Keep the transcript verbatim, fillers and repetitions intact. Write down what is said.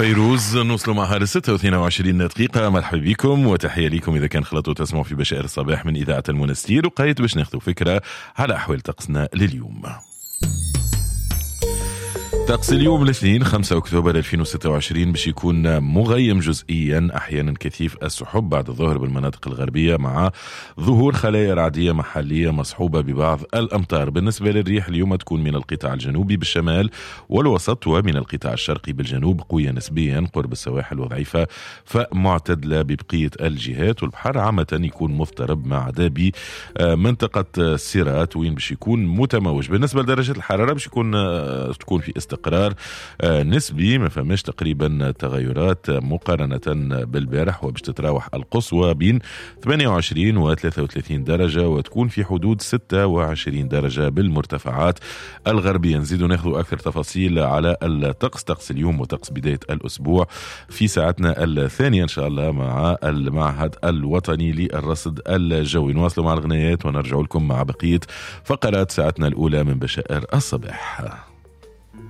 فيروز نوصل معها لستة واثنين وعشرين دقيقة. مرحبا بكم وتحية لكم إذا كان خلطوا تسمعوا في بشائر الصباح من إذاعة المنستير، وقايت باش ناخذوا فكرة على أحوال طقسنا لليوم. طقس اليوم الاثنين خمسة أكتوبر ألفين وستة وعشرين باش يكون مغيم جزئيا، أحيانا كثيف السحب بعد الظهر بالمناطق الغربية، مع ظهور خلايا رعدية محلية مصحوبة ببعض الأمطار. بالنسبة للريح اليوم تكون من القطاع الجنوبي بالشمال والوسط ومن القطاع الشرقي بالجنوب، قوية نسبيا قرب السواحل وضعيفة فمعتدلة ببقية الجهات. والبحر عامة يكون مضطرب مع دابي منطقة السيرات وين باش يكون متموج. بالنسبة لدرجة الحرارة باش يكون تكون في استقرار نسبي، ما فماش تقريبا تغيرات مقارنة بالبارح، وباش تتراوح القصوى بين ثمانية وعشرين و ثلاثة وثلاثين درجة وتكون في حدود ستة وعشرين درجة بالمرتفعات الغربية. نزيدوا ناخذ أكثر تفاصيل على الطقس، طقس اليوم وطقس بداية الأسبوع في ساعتنا الثانية إن شاء الله مع المعهد الوطني للرصد الجوي. نواصلوا مع الغنايات ونرجع لكم مع بقية فقرات ساعتنا الأولى من بشائر الصباح.